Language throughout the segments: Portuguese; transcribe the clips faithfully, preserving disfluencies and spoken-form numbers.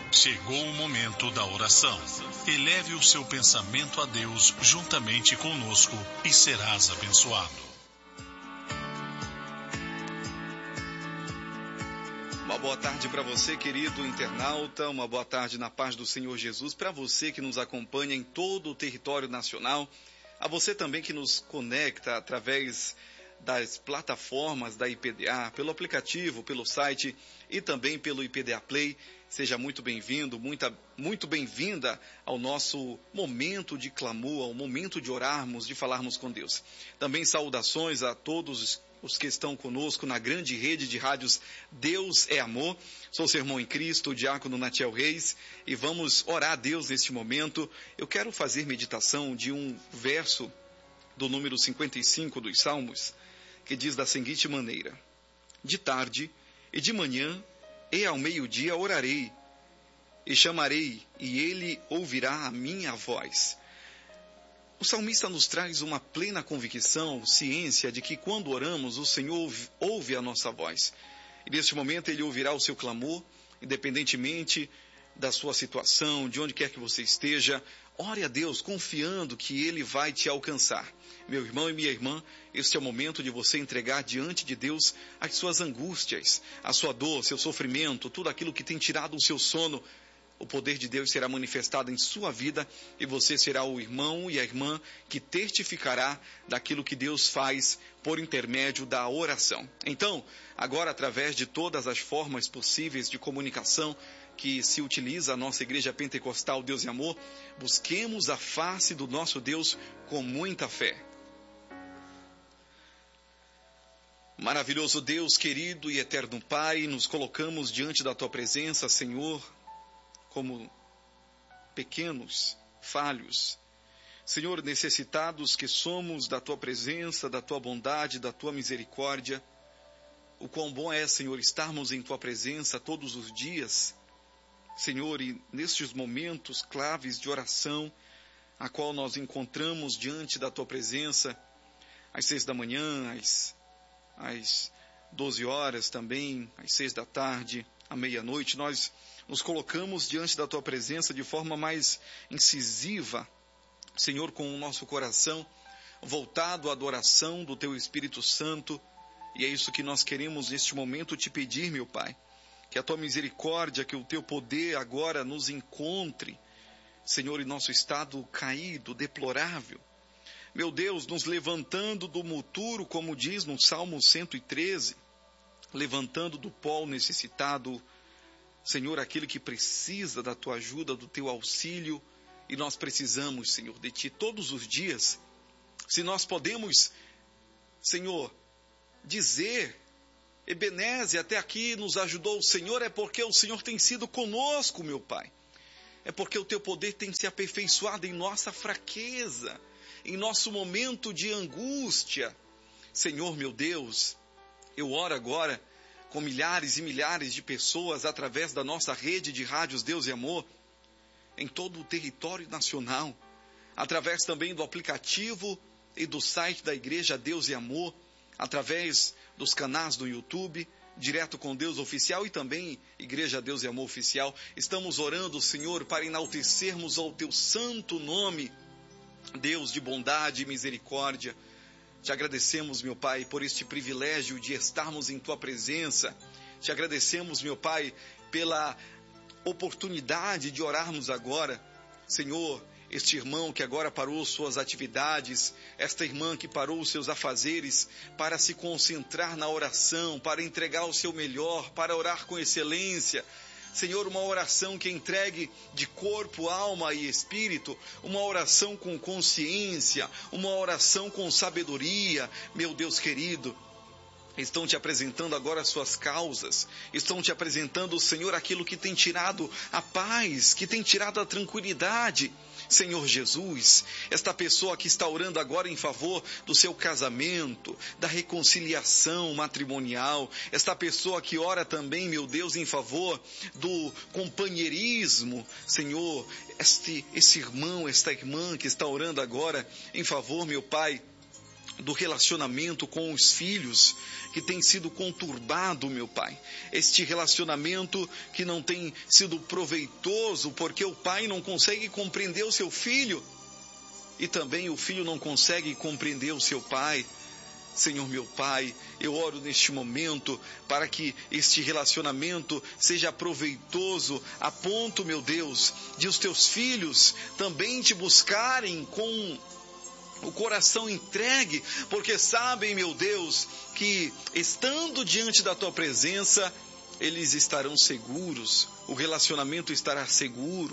Chegou o momento da oração. Eleve o seu pensamento a Deus juntamente conosco e serás abençoado. Uma boa tarde para você, querido internauta, uma boa tarde na paz do Senhor Jesus, para você que nos acompanha em todo o território nacional, a você também que nos conecta através das plataformas da I P D A, pelo aplicativo, pelo site e também pelo I P D A Play. Seja muito bem-vindo, muita, muito bem-vinda ao nosso momento de clamor, ao momento de orarmos, de falarmos com Deus. Também saudações a todos os que estão conosco na grande rede de rádios Deus é Amor. Sou seu irmão em Cristo, o diácono Natiel Reis, e vamos orar a Deus neste momento. Eu quero fazer meditação de um verso do número cinquenta e cinco dos Salmos, que diz da seguinte maneira: de tarde e de manhã e ao meio-dia orarei, e chamarei, e ele ouvirá a minha voz. O salmista nos traz uma plena convicção, ciência de que quando oramos, o Senhor ouve a nossa voz. E neste momento ele ouvirá o seu clamor, independentemente da sua situação, de onde quer que você esteja. Ore a Deus, confiando que Ele vai te alcançar. Meu irmão e minha irmã, este é o momento de você entregar diante de Deus as suas angústias, a sua dor, seu sofrimento, tudo aquilo que tem tirado o seu sono. O poder de Deus será manifestado em sua vida e você será o irmão e a irmã que testificará daquilo que Deus faz por intermédio da oração. Então, agora, através de todas as formas possíveis de comunicação que se utiliza a nossa Igreja Pentecostal Deus e Amor, busquemos a face do nosso Deus com muita fé. Maravilhoso Deus, querido e eterno Pai, nos colocamos diante da Tua presença, Senhor, como pequenos, falhos, Senhor, necessitados que somos da Tua presença, da Tua bondade, da Tua misericórdia. O quão bom é, Senhor, estarmos em Tua presença todos os dias, Senhor, e nestes momentos claves de oração, a qual nós encontramos diante da Tua presença, às seis da manhã, às, às doze horas também, às seis da tarde, à meia-noite, nós nos colocamos diante da Tua presença de forma mais incisiva, Senhor, com o nosso coração voltado à adoração do Teu Espírito Santo, e é isso que nós queremos neste momento te pedir, meu Pai. Que a Tua misericórdia, que o Teu poder agora nos encontre, Senhor, em nosso estado caído, deplorável. Meu Deus, nos levantando do muturo, como diz no Salmo cento e treze, levantando do pó necessitado, Senhor, aquele que precisa da Tua ajuda, do Teu auxílio, e nós precisamos, Senhor, de Ti todos os dias. Se nós podemos, Senhor, dizer: Ebenezer, até aqui nos ajudou o Senhor, é porque o Senhor tem sido conosco, meu Pai. É porque o Teu poder tem se aperfeiçoado em nossa fraqueza, em nosso momento de angústia. Senhor, meu Deus, eu oro agora com milhares e milhares de pessoas através da nossa rede de rádios Deus e Amor, em todo o território nacional, através também do aplicativo e do site da Igreja Deus e Amor, através dos canais do YouTube, Direto com Deus Oficial e também Igreja Deus e Amor Oficial. Estamos orando, Senhor, para enaltecermos ao Teu santo nome, Deus de bondade e misericórdia. Te agradecemos, meu Pai, por este privilégio de estarmos em Tua presença. Te agradecemos, meu Pai, pela oportunidade de orarmos agora. Senhor, este irmão que agora parou suas atividades, esta irmã que parou os seus afazeres para se concentrar na oração, para entregar o seu melhor, para orar com excelência. Senhor, uma oração que entregue de corpo, alma e espírito, uma oração com consciência, uma oração com sabedoria. Meu Deus querido, estão te apresentando agora as suas causas, estão te apresentando, Senhor, aquilo que tem tirado a paz, que tem tirado a tranquilidade. Senhor Jesus, esta pessoa que está orando agora em favor do seu casamento, da reconciliação matrimonial, esta pessoa que ora também, meu Deus, em favor do companheirismo, Senhor, este, esse irmão, esta irmã que está orando agora em favor, meu Pai, do relacionamento com os filhos, que tem sido conturbado, meu Pai. Este relacionamento que não tem sido proveitoso, porque o pai não consegue compreender o seu filho, e também o filho não consegue compreender o seu pai. Senhor meu Pai, eu oro neste momento para que este relacionamento seja proveitoso, a ponto, meu Deus, de os teus filhos também te buscarem com o coração entregue, porque sabem, meu Deus, que estando diante da tua presença, eles estarão seguros, o relacionamento estará seguro.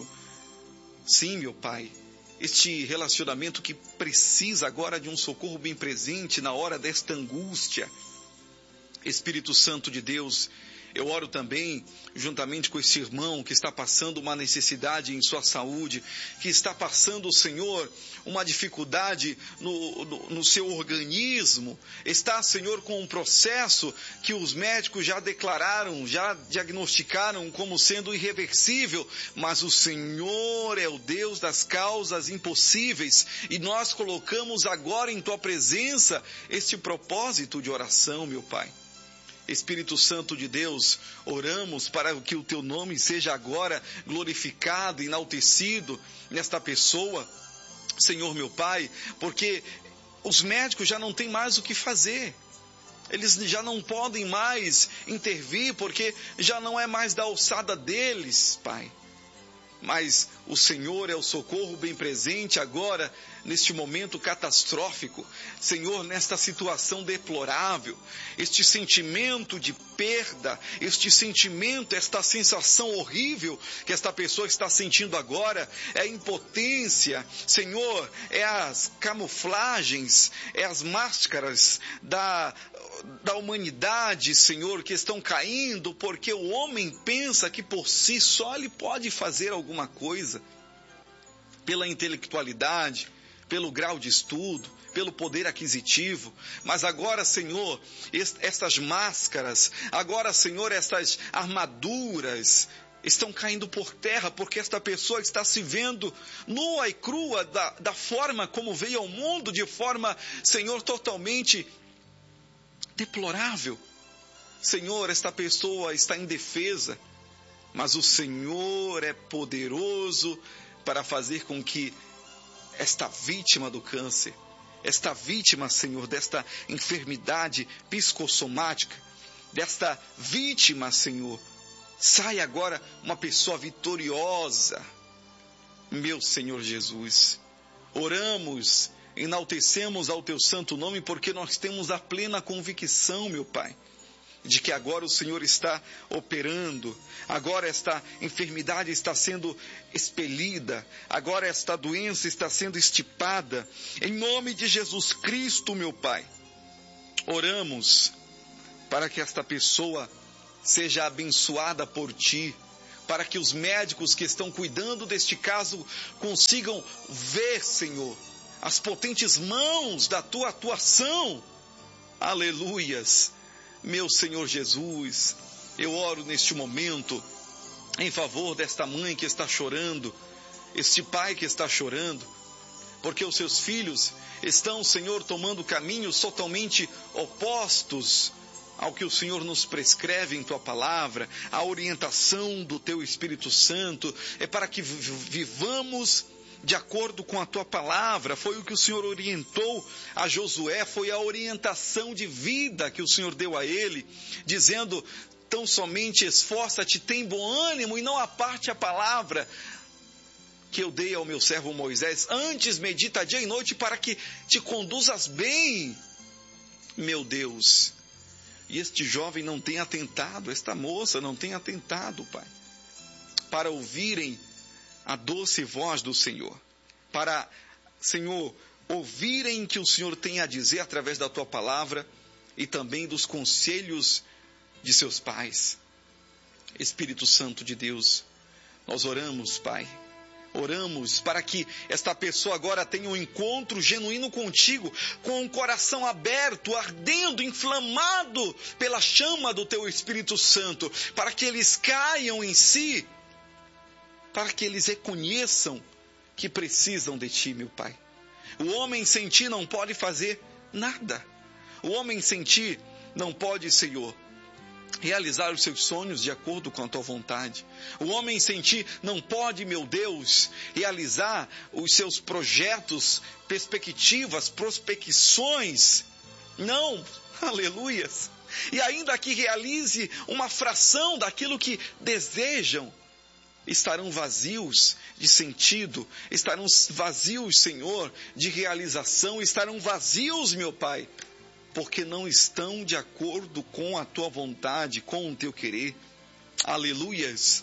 Sim, meu Pai, este relacionamento que precisa agora de um socorro bem presente na hora desta angústia. Espírito Santo de Deus, eu oro também, juntamente com esse irmão que está passando uma necessidade em sua saúde, que está passando, Senhor, uma dificuldade no, no, no seu organismo, está, Senhor, com um processo que os médicos já declararam, já diagnosticaram como sendo irreversível, mas o Senhor é o Deus das causas impossíveis, e nós colocamos agora em Tua presença este propósito de oração, meu Pai. Espírito Santo de Deus, oramos para que o Teu nome seja agora glorificado, enaltecido nesta pessoa, Senhor meu Pai, porque os médicos já não têm mais o que fazer, eles já não podem mais intervir, porque já não é mais da alçada deles, Pai. Mas o Senhor é o socorro bem presente agora, neste momento catastrófico. Senhor, nesta situação deplorável, este sentimento de perda, este sentimento, esta sensação horrível que esta pessoa está sentindo agora, é a impotência, Senhor, é as camuflagens, é as máscaras da... da humanidade, Senhor, que estão caindo, porque o homem pensa que por si só ele pode fazer alguma coisa, pela intelectualidade, pelo grau de estudo, pelo poder aquisitivo, mas agora, Senhor, estas máscaras, agora, Senhor, estas armaduras estão caindo por terra, porque esta pessoa está se vendo nua e crua da, da forma como veio ao mundo, de forma, Senhor, totalmente deplorável. Senhor, esta pessoa está indefesa, mas o Senhor é poderoso para fazer com que esta vítima do câncer, esta vítima, Senhor, desta enfermidade psicossomática, desta vítima, Senhor, saia agora uma pessoa vitoriosa. Meu Senhor Jesus, oramos, enaltecemos ao Teu santo nome, porque nós temos a plena convicção, meu Pai, de que agora o Senhor está operando, agora esta enfermidade está sendo expelida, agora esta doença está sendo extirpada, em nome de Jesus Cristo, meu Pai. Oramos para que esta pessoa seja abençoada por Ti, para que os médicos que estão cuidando deste caso consigam ver, Senhor, as potentes mãos da Tua atuação. Aleluias. Meu Senhor Jesus, eu oro neste momento em favor desta mãe que está chorando, este pai que está chorando, porque os seus filhos estão, Senhor, tomando caminhos totalmente opostos ao que o Senhor nos prescreve em Tua palavra. A orientação do Teu Espírito Santo é para que vivamos de acordo com a Tua palavra. Foi o que o Senhor orientou a Josué, foi a orientação de vida que o Senhor deu a ele, dizendo: tão somente esforça-te, tem bom ânimo e não aparte a palavra que eu dei ao meu servo Moisés, antes medita dia e noite para que te conduzas bem, meu Deus. E este jovem não tem atentado, esta moça não tem atentado, Pai, para ouvirem a doce voz do Senhor, para, Senhor, ouvirem o que o Senhor tem a dizer através da Tua palavra e também dos conselhos de seus pais. Espírito Santo de Deus, nós oramos, Pai, oramos para que esta pessoa agora tenha um encontro genuíno contigo, com o coração aberto, ardendo, inflamado pela chama do Teu Espírito Santo, para que eles caiam em si, para que eles reconheçam que precisam de Ti, meu Pai. O homem sem Ti não pode fazer Nada. O homem sem ti não pode, Senhor, realizar os seus sonhos de acordo com a tua vontade. O homem sem ti não pode, meu Deus, realizar os seus projetos, perspectivas, prospecções. Não, aleluias. E ainda que realize uma fração daquilo que desejam, estarão vazios de sentido, estarão vazios, Senhor, de realização, estarão vazios, meu Pai, porque não estão de acordo com a tua vontade, com o teu querer. Aleluias.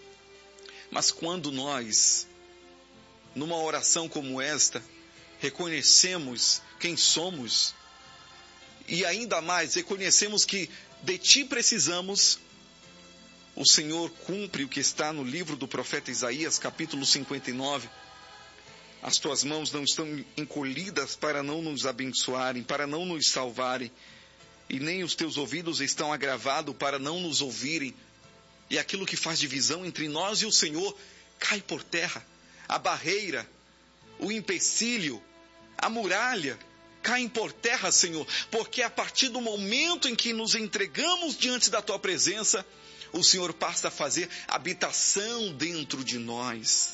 Mas quando nós, numa oração como esta, reconhecemos quem somos, e ainda mais reconhecemos que de ti precisamos, o Senhor cumpre o que está no livro do profeta Isaías, capítulo cinquenta e nove. As tuas mãos não estão encolhidas para não nos abençoarem, para não nos salvarem, e nem os teus ouvidos estão agravados para não nos ouvirem. E aquilo que faz divisão entre nós e o Senhor cai por terra. A barreira, o empecilho, a muralha caem por terra, Senhor, porque a partir do momento em que nos entregamos diante da tua presença, o Senhor passa a fazer habitação dentro de nós.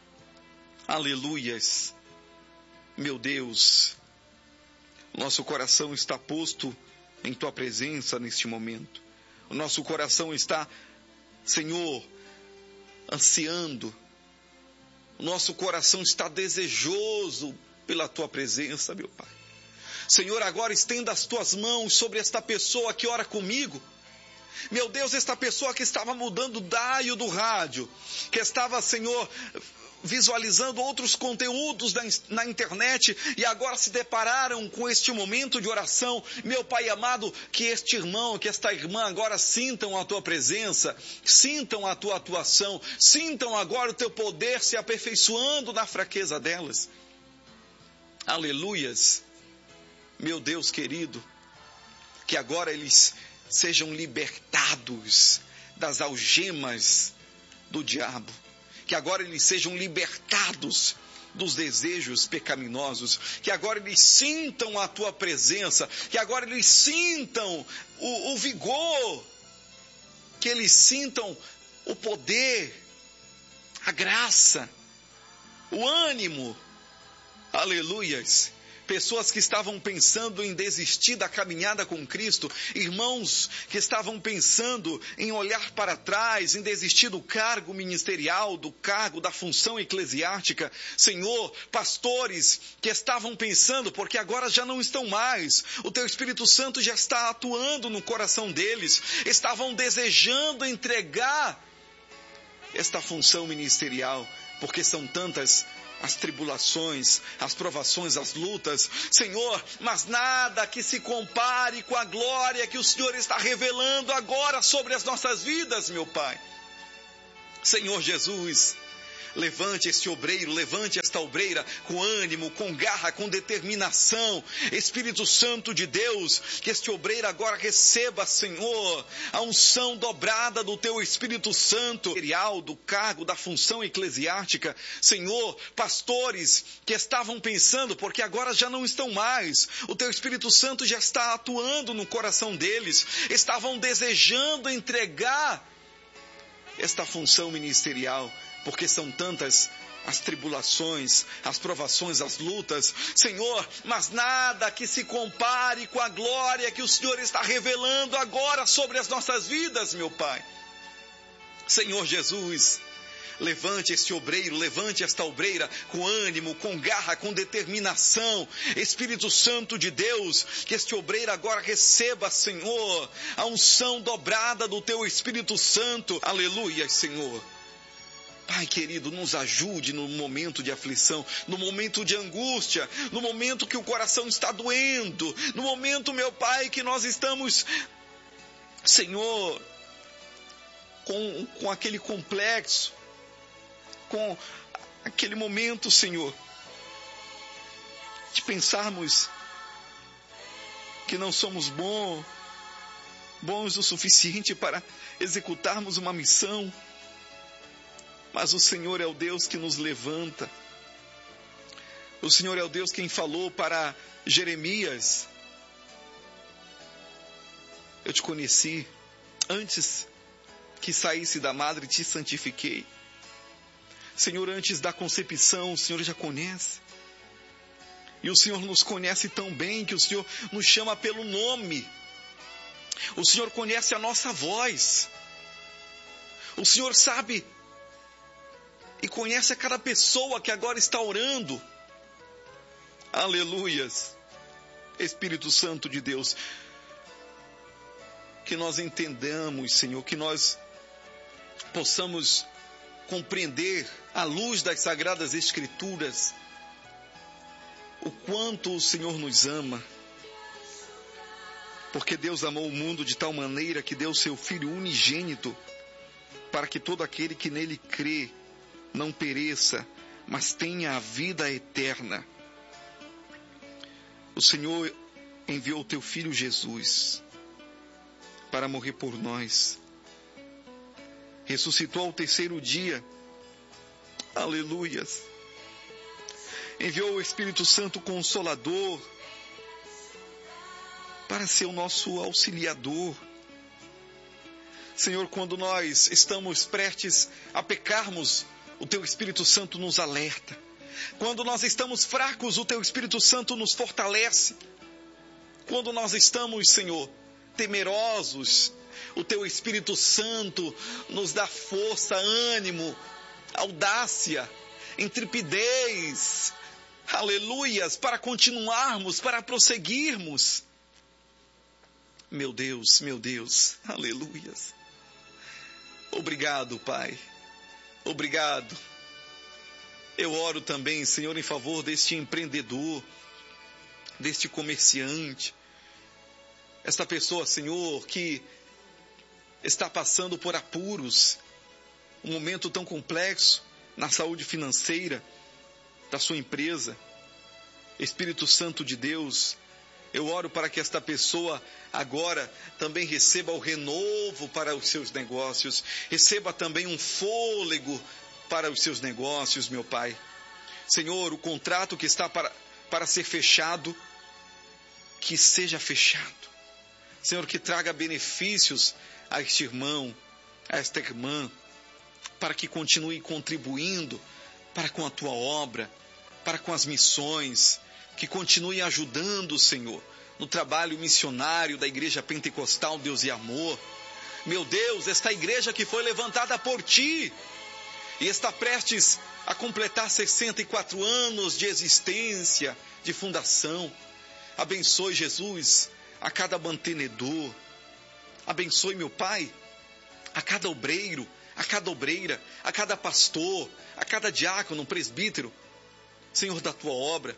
Aleluias. Meu Deus, nosso coração está posto em tua presença neste momento. O nosso coração está, Senhor, ansiando. O nosso coração está desejoso pela tua presença, meu Pai. Senhor, agora estenda as tuas mãos sobre esta pessoa que ora comigo. Meu Deus, esta pessoa que estava mudando o daio do rádio, que estava, Senhor, visualizando outros conteúdos na internet e agora se depararam com este momento de oração. Meu Pai amado, que este irmão, que esta irmã agora sintam a tua presença, sintam a tua atuação, sintam agora o teu poder se aperfeiçoando na fraqueza delas. Aleluias. Meu Deus querido, que agora eles sejam libertados das algemas do diabo, que agora eles sejam libertados dos desejos pecaminosos, que agora eles sintam a tua presença, que agora eles sintam o, o vigor, que eles sintam o poder, a graça, o ânimo. Aleluias. Pessoas que estavam pensando em desistir da caminhada com Cristo, irmãos que estavam pensando em olhar para trás, em desistir do cargo ministerial, do cargo, da função eclesiástica. Senhor, pastores que estavam pensando, porque agora já não estão mais, o teu Espírito Santo já está atuando no coração deles, estavam desejando entregar esta função ministerial, porque são tantas as tribulações, as provações, as lutas, Senhor, mas nada que se compare com a glória que o Senhor está revelando agora sobre as nossas vidas, meu Pai. Senhor Jesus, levante este obreiro, levante esta obreira com ânimo, com garra, com determinação. Espírito Santo de Deus, que este obreiro agora receba, Senhor, a unção dobrada do teu Espírito Santo, material do cargo, da função eclesiástica. Senhor, pastores que estavam pensando, porque agora já não estão mais, o teu Espírito Santo já está atuando no coração deles, estavam desejando entregar esta função ministerial, porque são tantas as tribulações, as provações, as lutas, Senhor, mas nada que se compare com a glória que o Senhor está revelando agora sobre as nossas vidas, meu Pai. Senhor Jesus, levante este obreiro, levante esta obreira com ânimo, com garra, com determinação. Espírito Santo de Deus, que este obreiro agora receba, Senhor, a unção dobrada do teu Espírito Santo. Aleluia, Senhor. Pai querido, nos ajude no momento de aflição, no momento de angústia, no momento que o coração está doendo, no momento, meu Pai, que nós estamos, Senhor, com, com aquele complexo, com aquele momento, Senhor, de pensarmos que não somos bons, bons o suficiente para executarmos uma missão. Mas o Senhor é o Deus que nos levanta. O Senhor é o Deus quem falou para Jeremias: eu te conheci antes que saísse da madre, te santifiquei. Senhor, antes da concepção, o Senhor já conhece. E o Senhor nos conhece tão bem que o Senhor nos chama pelo nome. O Senhor conhece a nossa voz. O Senhor sabe e conhece a cada pessoa que agora está orando. Aleluias. Espírito Santo de Deus, que nós entendamos, Senhor, que nós possamos compreender, à luz das Sagradas Escrituras, o quanto o Senhor nos ama. Porque Deus amou o mundo de tal maneira que deu o seu Filho unigênito, para que todo aquele que nele crê não pereça, mas tenha a vida eterna. O Senhor enviou o teu Filho Jesus para morrer por nós. Ressuscitou ao terceiro dia. Aleluias. Enviou o Espírito Santo Consolador para ser o nosso auxiliador. Senhor, quando nós estamos prestes a pecarmos, o teu Espírito Santo nos alerta. Quando nós estamos fracos, o teu Espírito Santo nos fortalece. Quando nós estamos, Senhor, temerosos, o teu Espírito Santo nos dá força, ânimo, audácia, intrepidez, aleluias, para continuarmos, para prosseguirmos. Meu Deus, meu Deus, aleluias. Obrigado, Pai. Obrigado. Eu oro também, Senhor, em favor deste empreendedor, deste comerciante, esta pessoa, Senhor, que está passando por apuros, um momento tão complexo na saúde financeira da sua empresa. Espírito Santo de Deus, eu oro para que esta pessoa agora também receba o renovo para os seus negócios, receba também um fôlego para os seus negócios, meu Pai. Senhor, o contrato que está para, para ser fechado, que seja fechado. Senhor, que traga benefícios a este irmão, a esta irmã, para que continue contribuindo para com a tua obra, para com as missões, que continue ajudando, Senhor, no trabalho missionário da Igreja Pentecostal Deus e Amor. Meu Deus, esta igreja que foi levantada por Ti e está prestes a completar sessenta e quatro anos de existência, de fundação. Abençoe, Jesus, a cada mantenedor. Abençoe, meu Pai, a cada obreiro, a cada obreira, a cada pastor, a cada diácono, presbítero, Senhor, da Tua obra.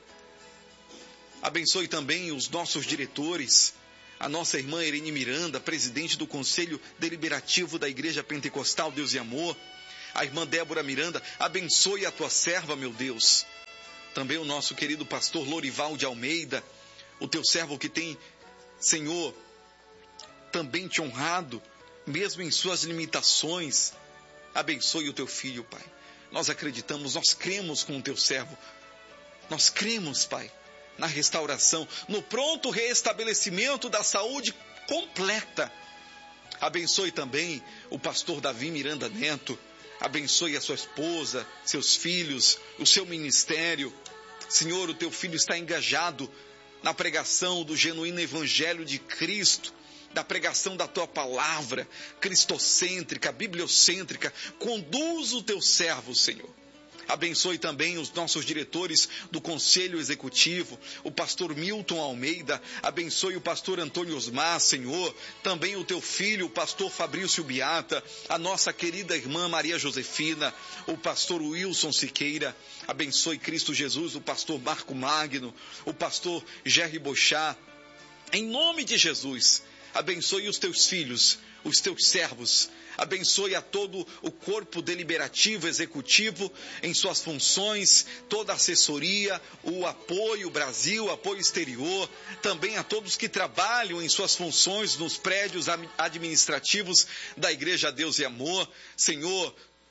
Abençoe também os nossos diretores, a nossa irmã Irene Miranda, presidente do Conselho Deliberativo da Igreja Pentecostal Deus e Amor, a irmã Débora Miranda. Abençoe a Tua serva, meu Deus. Também o nosso querido pastor Lorival de Almeida, o Teu servo que tem, Senhor, também Te honrado, mesmo em suas limitações. Abençoe o Teu filho, Pai. Nós acreditamos, nós cremos com o Teu servo. Nós cremos, Pai, na restauração, no pronto restabelecimento da saúde completa. Abençoe também o pastor Davi Miranda Neto. Abençoe a sua esposa, seus filhos, o seu ministério. Senhor, o Teu filho está engajado na pregação do genuíno Evangelho de Cristo, da pregação da Tua palavra, cristocêntrica, bibliocêntrica. Conduz o Teu servo, Senhor. Abençoe também os nossos diretores do Conselho Executivo, o pastor Milton Almeida. Abençoe o pastor Antônio Osmar, Senhor. Também o Teu filho, o pastor Fabrício Biata, a nossa querida irmã Maria Josefina, o pastor Wilson Siqueira. Abençoe, Cristo Jesus, o pastor Marco Magno, o pastor Jerry Bochá. Em nome de Jesus, abençoe os Teus filhos, os Teus servos. Abençoe a todo o corpo deliberativo, executivo, em suas funções, toda a assessoria, o apoio Brasil, apoio exterior, também a todos que trabalham em suas funções nos prédios administrativos da Igreja Deus e Amor. Senhor,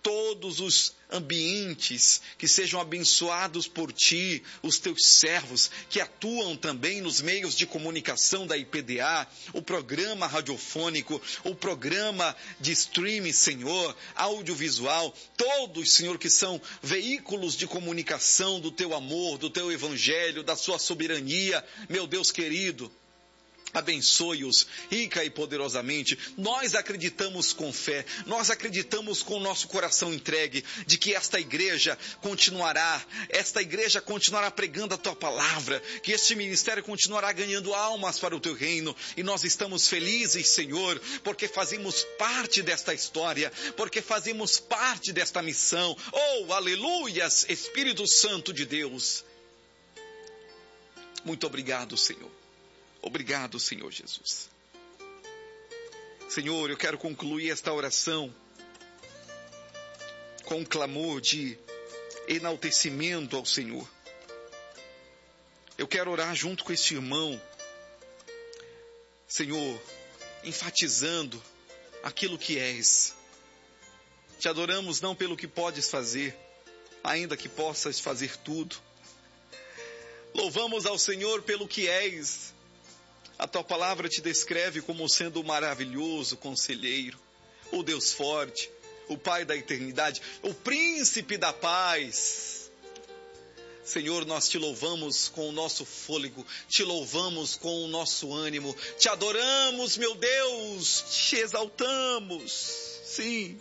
todos os ambientes que sejam abençoados por Ti, os Teus servos que atuam também nos meios de comunicação da I P D A, o programa radiofônico, o programa de streaming, Senhor, audiovisual, todos, Senhor, que são veículos de comunicação do Teu amor, do Teu evangelho, da Sua soberania, meu Deus querido. Abençoe-os rica e poderosamente. Nós acreditamos com fé, nós acreditamos com o nosso coração entregue de que esta igreja continuará, esta igreja continuará pregando a Tua palavra, que este ministério continuará ganhando almas para o Teu reino, e nós estamos felizes, Senhor, porque fazemos parte desta história, porque fazemos parte desta missão. Oh, aleluias, Espírito Santo de Deus. Muito obrigado, Senhor. Obrigado, Senhor Jesus. Senhor, eu quero concluir esta oração com um clamor de enaltecimento ao Senhor. Eu quero orar junto com este irmão, Senhor, enfatizando aquilo que és. Te adoramos não pelo que podes fazer, ainda que possas fazer tudo. Louvamos ao Senhor pelo que és. A Tua palavra te descreve como sendo o maravilhoso conselheiro, o Deus forte, o Pai da eternidade, o príncipe da paz. Senhor, nós te louvamos com o nosso fôlego, te louvamos com o nosso ânimo, te adoramos, meu Deus, te exaltamos, sim.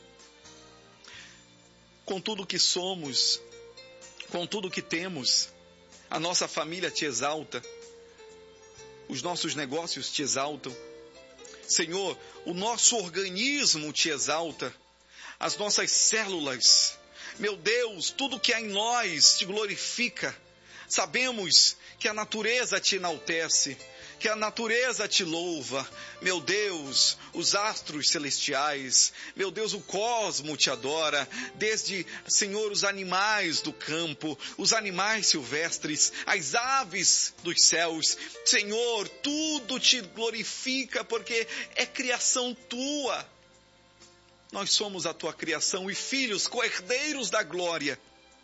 Com tudo que somos, com tudo que temos, a nossa família te exalta. Os nossos negócios te exaltam. Senhor, o nosso organismo te exalta. As nossas células, meu Deus, tudo que há em nós te glorifica. Sabemos que a natureza te enaltece, que a natureza te louva. Meu Deus, os astros celestiais, meu Deus, o cosmo te adora, desde, Senhor, os animais do campo, os animais silvestres, as aves dos céus. Senhor, tudo te glorifica porque é criação tua. Nós somos a tua criação e filhos, co-herdeiros da glória.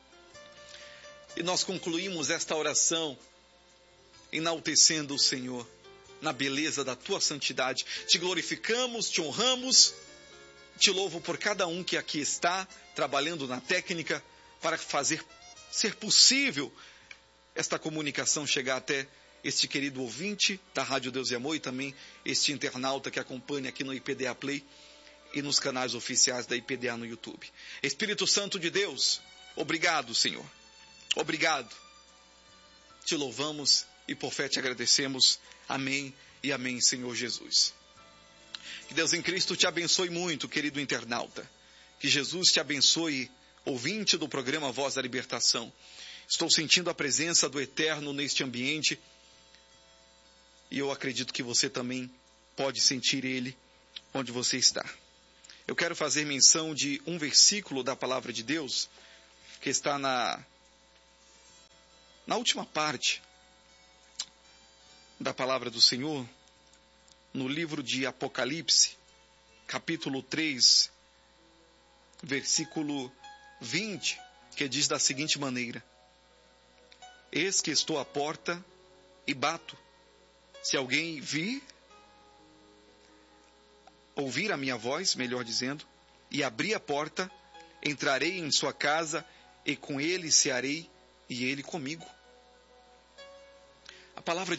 E nós concluímos esta oração enaltecendo o Senhor na beleza da tua santidade. Te glorificamos, te honramos, te louvo por cada um que aqui está trabalhando na técnica para fazer ser possível esta comunicação chegar até este querido ouvinte da Rádio Deus e Amor e também este internauta que acompanha aqui no I P D A Play e nos canais oficiais da I P D A no YouTube. Espírito Santo de Deus, obrigado, Senhor. Obrigado. Te louvamos e por fé te agradecemos. Amém e amém, Senhor Jesus. Que Deus em Cristo te abençoe muito, querido internauta. Que Jesus te abençoe, ouvinte do programa Voz da Libertação. Estou sentindo a presença do Eterno neste ambiente e eu acredito que você também pode sentir Ele onde você está. Eu quero fazer menção de um versículo da Palavra de Deus que está na, na última parte da Palavra do Senhor, no livro de Apocalipse, capítulo três, versículo vinte, que diz da seguinte maneira: Eis que estou à porta e bato. Se alguém vir, ouvir a minha voz, melhor dizendo, e abrir a porta, entrarei em sua casa e com ele cearei e ele comigo. A palavra